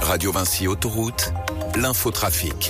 Radio Vinci Autoroute, l'infotrafic.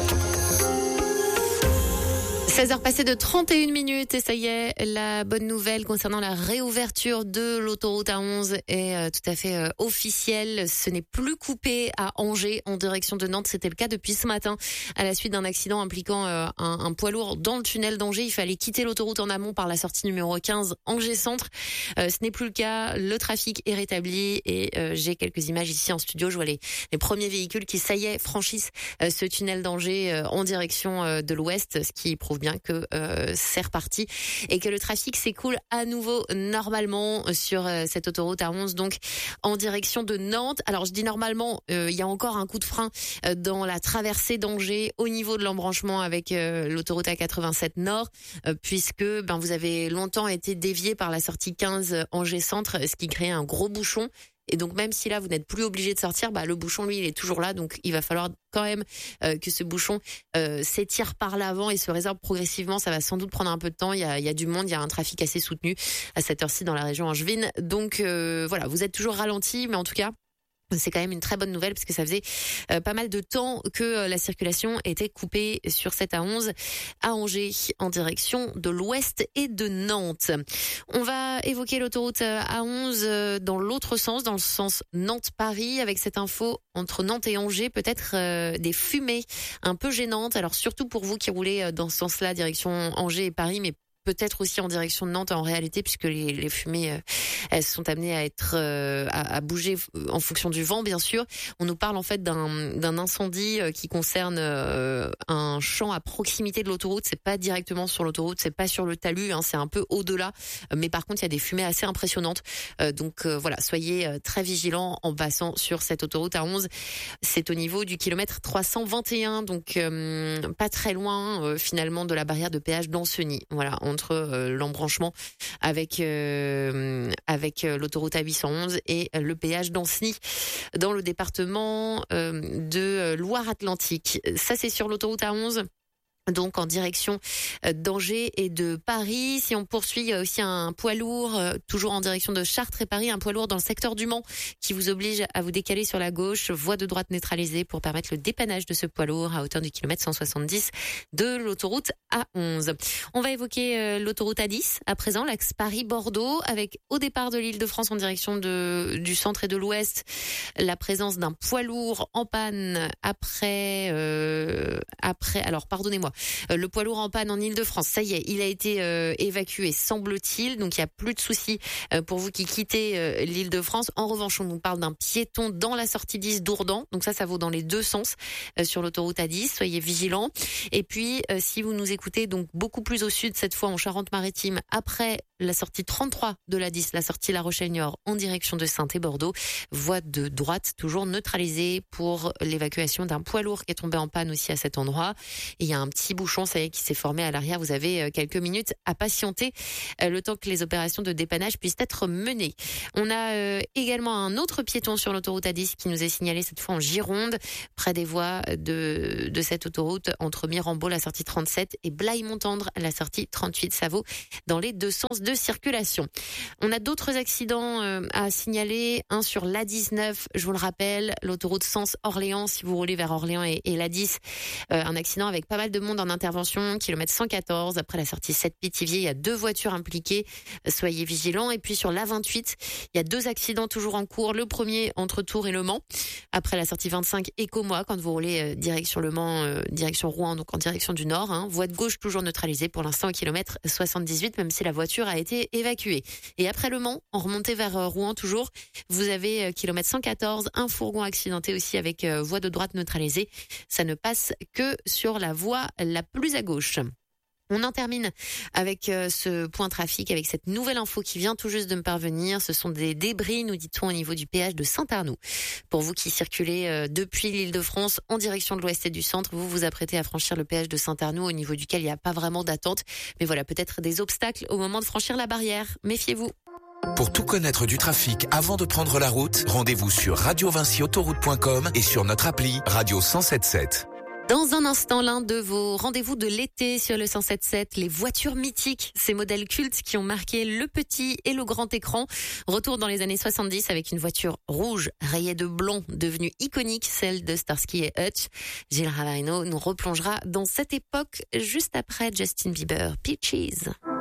16h passées de 31 minutes et ça y est, la bonne nouvelle concernant la réouverture de l'autoroute A11 est tout à fait officielle. Ce n'est plus coupé à Angers en direction de Nantes. C'était le cas depuis ce matin à la suite d'un accident impliquant un poids lourd dans le tunnel d'Angers. Il fallait quitter l'autoroute en amont par la sortie numéro 15 Angers Centre. Ce n'est plus le cas. Le trafic est rétabli et j'ai quelques images ici en studio. Je vois les premiers véhicules qui, ça y est, franchissent ce tunnel d'Angers en direction de l'ouest, ce qui prouve bien que c'est reparti et que le trafic s'écoule à nouveau normalement sur cette autoroute A11, donc en direction de Nantes. Alors je dis normalement, il y a encore un coup de frein dans la traversée d'Angers au niveau de l'embranchement avec l'autoroute A87 Nord, puisque vous avez longtemps été dévié par la sortie 15 Angers Centre, ce qui crée un gros bouchon. Et donc même si là vous n'êtes plus obligé de sortir, le bouchon lui il est toujours là, donc il va falloir quand même que ce bouchon s'étire par l'avant et se résorbe progressivement. Ça va sans doute prendre un peu de temps. Il y a du monde, il y a un trafic assez soutenu à cette heure-ci dans la région angevine. Donc voilà, vous êtes toujours ralenti, mais en tout cas c'est quand même une très bonne nouvelle parce que ça faisait pas mal de temps que la circulation était coupée sur cette A11 à Angers en direction de l'ouest et de Nantes. On va évoquer l'autoroute A11 dans l'autre sens, dans le sens Nantes-Paris, avec cette info entre Nantes et Angers, peut-être des fumées un peu gênantes. Alors surtout pour vous qui roulez dans ce sens-là, direction Angers et Paris, mais peut-être aussi en direction de Nantes en réalité, puisque les fumées elles sont amenées à être à bouger en fonction du vent, bien sûr. On nous parle en fait d'un incendie qui concerne un champ à proximité de l'autoroute. C'est pas directement sur l'autoroute, c'est pas sur le talus, c'est un peu au-delà. Mais par contre, il y a des fumées assez impressionnantes. Donc voilà, soyez très vigilants en passant sur cette autoroute A11. C'est au niveau du kilomètre 321, donc pas très loin finalement de la barrière de péage d'Ancenis. Voilà, entre l'embranchement avec l'autoroute A811 et le péage d'Ancenis dans le département de Loire-Atlantique. Ça, c'est sur l'autoroute A11. Donc en direction d'Angers et de Paris. Si on poursuit, il y a aussi un poids lourd, toujours en direction de Chartres et Paris, un poids lourd dans le secteur du Mans qui vous oblige à vous décaler sur la gauche, voie de droite neutralisée pour permettre le dépannage de ce poids lourd à hauteur du kilomètre 170 de l'autoroute A11. On va évoquer l'autoroute A10 à présent, l'axe Paris-Bordeaux, avec au départ de l'Île-de-France en direction du centre et de l'ouest, la présence d'un poids lourd en panne après, alors pardonnez-moi, le poids lourd en panne en Île-de-France, ça y est, il a été évacué, semble-t-il. Donc il n'y a plus de soucis pour vous qui quittez l'Île-de-France. En revanche, on nous parle d'un piéton dans la sortie 10 d'Ourdan. Donc ça vaut dans les deux sens sur l'autoroute A10. Soyez vigilants. Et puis, si vous nous écoutez donc beaucoup plus au sud, cette fois en Charente-Maritime, après la sortie 33 de la 10, la sortie La Rochelle-Niort en direction de Saintes et Bordeaux, voie de droite toujours neutralisée pour l'évacuation d'un poids lourd qui est tombé en panne aussi à cet endroit. Et il y a un petit bouchon, ça y est, qui s'est formé à l'arrière. Vous avez quelques minutes à patienter le temps que les opérations de dépannage puissent être menées. On a également un autre piéton sur l'autoroute A10 qui nous est signalé cette fois en Gironde, près des voies de cette autoroute entre Mirambeau, la sortie 37, et Blaye-Montendre, la sortie 38. Ça vaut dans les deux sens de circulation. On a d'autres accidents à signaler. Un sur l'A19, je vous le rappelle, l'autoroute sens Orléans, si vous roulez vers Orléans et l'A10, un accident avec pas mal de monde en intervention, kilomètre 114, après la sortie 7 Pithiviers, il y a 2 voitures impliquées, soyez vigilants. Et puis sur l'A28, il y a 2 accidents toujours en cours. Le premier entre Tours et Le Mans, après la sortie 25 Écomois, quand vous roulez direction Le Mans, direction Rouen, donc en direction du nord, voie de gauche toujours neutralisée pour l'instant au kilomètre 78, même si la voiture a été évacuée. Et après Le Mans, en remontée vers Rouen toujours, vous avez kilomètre 114, un fourgon accidenté aussi avec voie de droite neutralisée. Ça ne passe que sur la voie la plus à gauche. On en termine avec ce point trafic, avec cette nouvelle info qui vient tout juste de me parvenir. Ce sont des débris, nous dit-on, au niveau du péage de Saint-Arnoux. Pour vous qui circulez depuis l'Île-de-France en direction de l'ouest et du centre, vous vous apprêtez à franchir le péage de Saint-Arnoux, au niveau duquel il n'y a pas vraiment d'attente. Mais voilà, peut-être des obstacles au moment de franchir la barrière. Méfiez-vous. Pour tout connaître du trafic avant de prendre la route, rendez-vous sur radiovinciautoroute.com et sur notre appli Radio 177. Dans un instant, l'un de vos rendez-vous de l'été sur le 107.7, les voitures mythiques, ces modèles cultes qui ont marqué le petit et le grand écran. Retour dans les années 70 avec une voiture rouge rayée de blond, devenue iconique, celle de Starsky et Hutch. Gilles Ravarino nous replongera dans cette époque juste après Justin Bieber, Peaches.